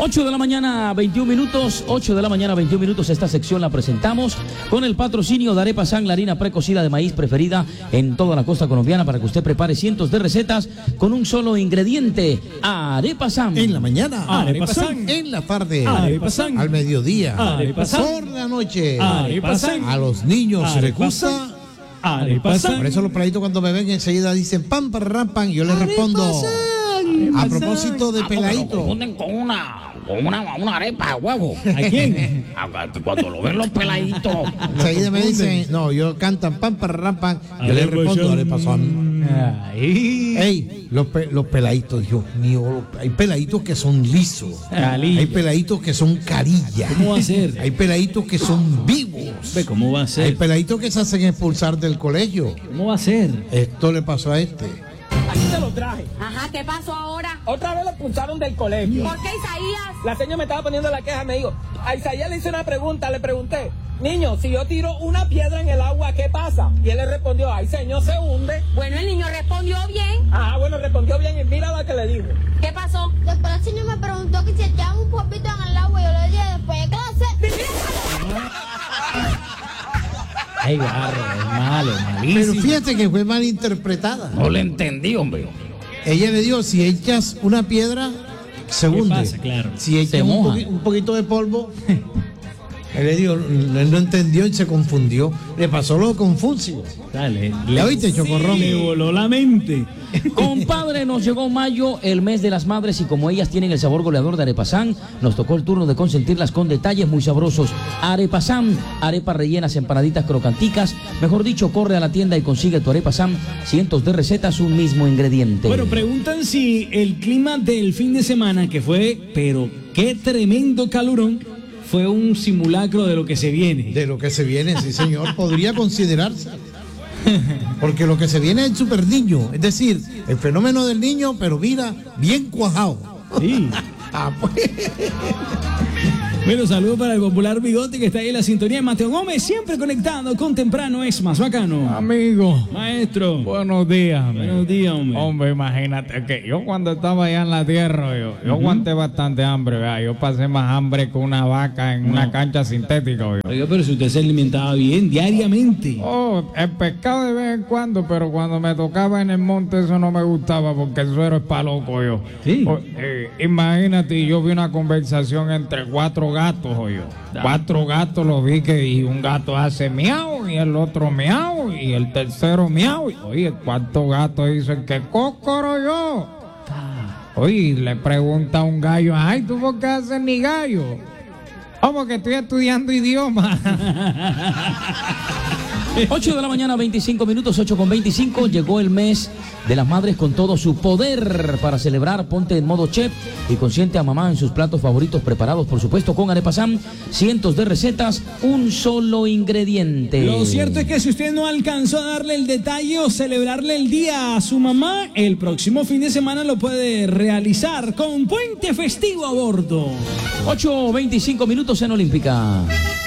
8 de la mañana, 21 minutos. 8 de la mañana, 21 minutos. Esta sección la presentamos con el patrocinio de Arepa San, la harina precocida de maíz preferida en toda la costa colombiana para que usted prepare cientos de recetas con un solo ingrediente. Arepa San. En la mañana, Arepa San. En la tarde, Arepa San. Al mediodía, Arepa San. por la noche, Arepa San. A los niños les gusta Arepa San. Por eso los peladitos cuando me ven enseguida dicen pam, parram, pam. Yo les respondo a propósito de peladito. Responden con una arepa de huevo. ¿A quién? Cuando lo ven los peladitos. Enseguida me dicen, no, yo cantan pam, parram, pam. Yo les respondo arepa san. Ey, los peladitos, Dios mío, hay peladitos que son lisos. Calilla. Hay peladitos que son carillas. ¿Cómo va a ser? Hay peladitos que son vivos. ¿Cómo va a Hay ser? peladitos que se hacen expulsar del colegio. ¿Cómo va a ser? Esto le pasó a este. Aquí te lo traje. Ajá, ¿qué pasó ahora? Otra vez lo expulsaron del colegio. ¿Por qué, Isaías? La señora me estaba poniendo la queja, me dijo, a Isaías le hice una pregunta, le pregunté, niño, si yo tiro una piedra en el agua, ¿qué pasa? Y él le respondió, ay señor, se hunde. Bueno, el niño respondió bien. Ah, bueno, respondió bien y mira lo que le dijo. ¿Qué pasó? Después el señor me preguntó que si echaba un popito en el agua y yo le dije después de clase. Ay, barro, es malo, malísimo. Pero fíjate que fue mal interpretada. No le entendí, hombre. Ella le dijo, si echas una piedra, se hunde. pasa? Claro. Si echas Se moja. un poquito de polvo, él le dijo, él no entendió y se confundió. Le pasó lo de Confucio. Dale. ¿La oíste, Chocorrón? Le voló la mente. Compadre, nos llegó mayo, el mes de las madres, y como ellas tienen el sabor goleador de Arepa San, nos tocó el turno de consentirlas con detalles muy sabrosos. Arepa San, arepas rellenas, empanaditas crocanticas. Mejor dicho, corre a la tienda y consigue tu Arepa San. Cientos de recetas, un mismo ingrediente. Bueno, preguntan si el clima del fin de semana, que fue, pero qué tremendo calorón, fue un simulacro de lo que se viene. De lo que se viene, sí señor, podría considerarse. Porque lo que se viene es el super niño, es decir, el fenómeno del niño, pero mira, bien cuajado. Sí. Ah, pues. Bueno, saludos para el popular Bigote que está ahí en la sintonía. Mateo Gómez, siempre conectado con Temprano es más bacano. Amigo, Maestro. buenos días. Buenos días, hombre. Hombre, imagínate que yo cuando estaba allá en la tierra, yo aguanté bastante hambre, ¿verdad? Yo pasé más hambre que una vaca en una cancha sintética, ¿verdad? Oiga, pero si usted se alimentaba bien, diariamente. Oh, el pescado de vez en cuando, pero cuando me tocaba en el monte eso no me gustaba porque el suero es pa' loco, yo. Sí. Imagínate, yo vi una conversación entre 4 gatos, oye. 4 gatos los vi y un gato hace miau y el otro miau y el tercero miau. Oye, el cuarto gato dice que cócoro yo. Oye, le pregunta a un gallo, ay, ¿tú por qué haces mi gallo? Oh, porque estoy estudiando idioma. 8 de la mañana, 25 minutos, 8:25. Llegó el mes de las madres con todo su poder para celebrar. Ponte en modo chef y consiente a mamá en sus platos favoritos, preparados por supuesto con Arepa San. Cientos de recetas, un solo ingrediente. Lo cierto es que si usted no alcanzó a darle el detalle o celebrarle el día a su mamá, el próximo fin de semana lo puede realizar con puente festivo a bordo. 8:25 minutos en Olímpica.